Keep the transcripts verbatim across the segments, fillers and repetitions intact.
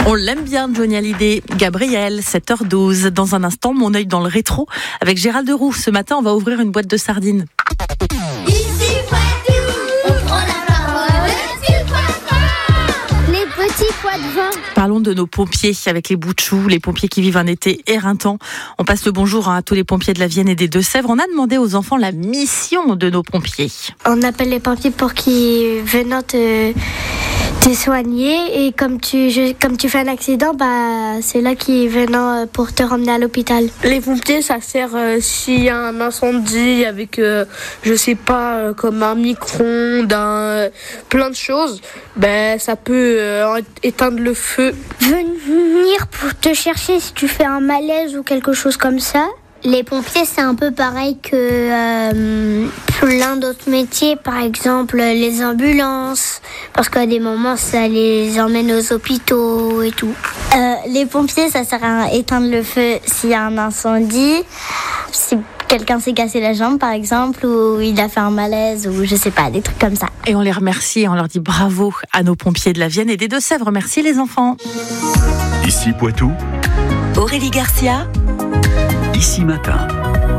On l'aime bien, Johnny Hallyday. Gabriel, sept heures douze. Dans un instant, mon œil dans le rétro avec Gérald Deroux. Ce matin, on va ouvrir une boîte de sardines. Ici Poitou, on prend la parole, c'est Poitou. Les petits pois de vin. Parlons de nos pompiers avec les bouts de choux, les pompiers qui vivent un été éreintant. On passe le bonjour à tous les pompiers de la Vienne et des Deux-Sèvres. On a demandé aux enfants la mission de nos pompiers. On appelle les pompiers pour qu'ils viennent te, te soigner et comme tu, je, comme tu fais un accident, bah, c'est là qu'ils viennent pour te ramener à l'hôpital. Les pompiers, ça sert euh, s'il y a un incendie avec, euh, je sais pas, euh, comme un micro-ondes, un, euh, plein de choses, ben, ça peut euh, éteindre le feu. Venir pour te chercher si tu fais un malaise ou quelque chose comme ça. Les pompiers, c'est un peu pareil que euh, plein d'autres métiers, par exemple les ambulances, parce qu'à des moments, ça les emmène aux hôpitaux et tout. Euh, les pompiers, ça sert à éteindre le feu s'il y a un incendie, si quelqu'un s'est cassé la jambe, par exemple, ou il a fait un malaise, ou je sais pas, des trucs comme ça. Et on les remercie, on leur dit bravo à nos pompiers de la Vienne et des Deux-Sèvres. Merci les enfants. Ici Poitou, Aurélie Garcia, Ici Matin.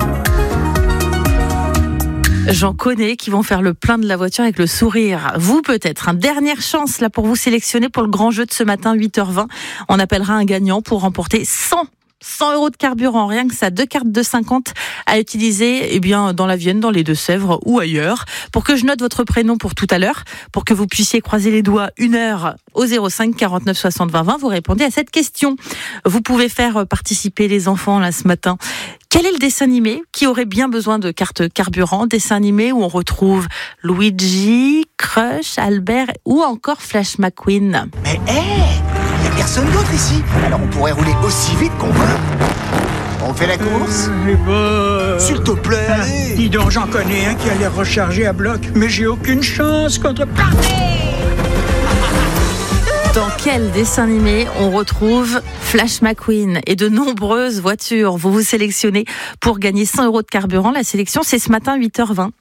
J'en connais qui vont faire le plein de la voiture avec le sourire. Vous peut-être. Une dernière chance là pour vous sélectionner pour le grand jeu de ce matin, huit heures vingt. On appellera un gagnant pour remporter cent euros de carburant, rien que ça, deux cartes de cinquante à utiliser eh bien, dans la Vienne, dans les Deux-Sèvres ou ailleurs. Pour que je note votre prénom pour tout à l'heure, pour que vous puissiez croiser les doigts une heure au zéro cinq quarante-neuf soixante vingt vingt, vous répondez à cette question. Vous pouvez faire participer les enfants là ce matin. Quel est le dessin animé qui aurait bien besoin de carte carburant? Dessin animé où on retrouve Luigi, Crush, Albert ou encore Flash McQueen. Mais hé, il n'y a personne d'autre ici. Alors on pourrait rouler aussi vite qu'on veut. On fait la course euh, bah... S'il te plaît, ah, allez. Dis donc, j'en connais un qui allait recharger à bloc, mais j'ai aucune chance contre... Dans quel dessin animé on retrouve Flash McQueen et de nombreuses voitures? Vous vous sélectionnez pour gagner cent euros de carburant. La sélection, c'est ce matin, huit heures vingt.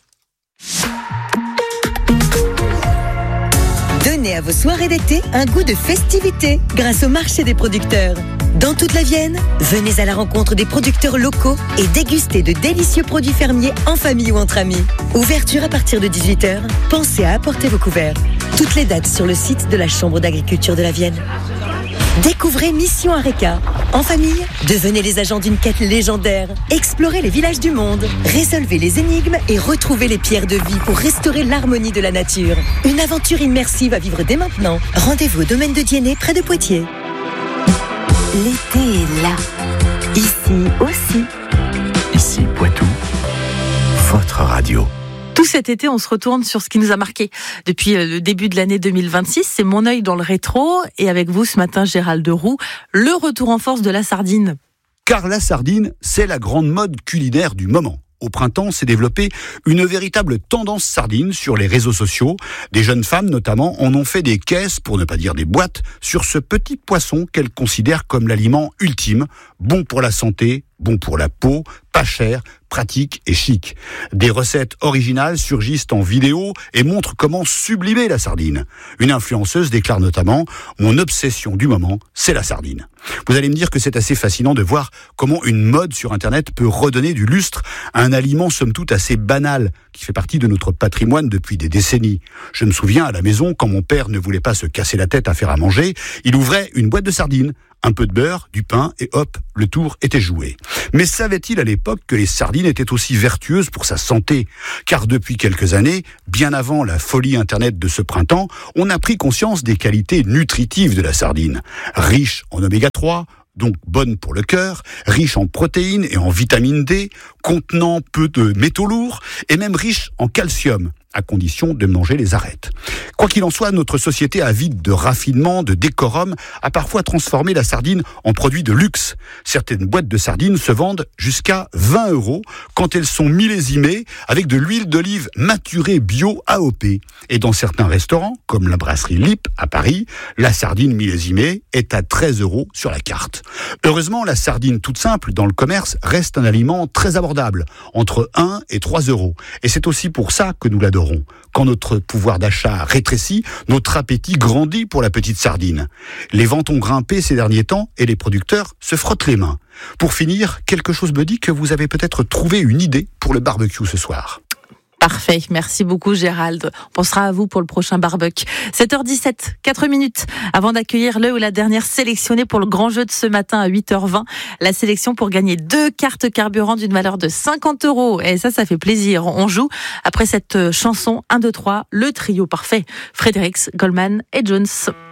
donnez à vos soirées d'été un goût de festivité grâce au marché des producteurs. Dans toute la Vienne, venez à la rencontre des producteurs locaux et dégustez de délicieux produits fermiers en famille ou entre amis. Ouverture à partir de dix-huit heures. Pensez à apporter vos couverts. Toutes les dates sur le site de la Chambre d'agriculture de la Vienne. Découvrez Mission Areca. En famille, devenez les agents d'une quête légendaire. Explorez les villages du monde. Résolvez les énigmes et retrouvez les pierres de vie pour restaurer l'harmonie de la nature. Une aventure immersive à vivre dès maintenant. Rendez-vous au domaine de Diennet, près de Poitiers. L'été est là. Ici aussi. Ici Poitou, votre radio. Tout cet été, on se retourne sur ce qui nous a marqué depuis le début de l'année deux mille vingt-six. C'est mon œil dans le rétro. Et avec vous ce matin, Gérald Deroux, le retour en force de la sardine. Car la sardine, c'est la grande mode culinaire du moment. Au printemps, s'est développée une véritable tendance sardine sur les réseaux sociaux. Des jeunes femmes, notamment, en ont fait des caisses, pour ne pas dire des boîtes, sur ce petit poisson qu'elles considèrent comme l'aliment ultime, bon pour la santé, bon pour la peau, pas cher, pratique et chic. Des recettes originales surgissent en vidéo et montrent comment sublimer la sardine. Une influenceuse déclare notamment « Mon obsession du moment, c'est la sardine ». Vous allez me dire que c'est assez fascinant de voir comment une mode sur Internet peut redonner du lustre à un aliment somme toute assez banal qui fait partie de notre patrimoine depuis des décennies. Je me souviens à la maison, quand mon père ne voulait pas se casser la tête à faire à manger, il ouvrait une boîte de sardines, un peu de beurre, du pain et hop, le tour était joué. Mais savait-il à l'époque que les sardines étaient aussi vertueuses pour sa santé? Car depuis quelques années, bien avant la folie Internet de ce printemps, on a pris conscience des qualités nutritives de la sardine. Riche en oméga trois, donc bonne pour le cœur, riche en protéines et en vitamine D, contenant peu de métaux lourds et même riche en calcium, à condition de manger les arêtes. Quoi qu'il en soit, notre société avide de raffinement, de décorum, a parfois transformé la sardine en produit de luxe. Certaines boîtes de sardines se vendent jusqu'à vingt euros quand elles sont millésimées avec de l'huile d'olive maturée bio A O P. Et dans certains restaurants, comme la brasserie Lippe à Paris, la sardine millésimée est à treize euros sur la carte. Heureusement, la sardine toute simple dans le commerce reste un aliment très abordable, entre un et trois euros. Et c'est aussi pour ça que nous l'adorons. garderons. Quand notre pouvoir d'achat rétrécit, notre appétit grandit pour la petite sardine. Les ventes ont grimpé ces derniers temps et les producteurs se frottent les mains. Pour finir, quelque chose me dit que vous avez peut-être trouvé une idée pour le barbecue ce soir. Parfait, merci beaucoup Gérald. On pensera à vous pour le prochain barbecue. sept heures dix-sept, quatre minutes avant d'accueillir le ou la dernière sélectionnée pour le grand jeu de ce matin à huit heures vingt. La sélection pour gagner deux cartes carburant d'une valeur de cinquante euros. Et ça, ça fait plaisir. On joue après cette chanson un, deux, trois, le trio parfait. Fredericks, Goldman et Jones.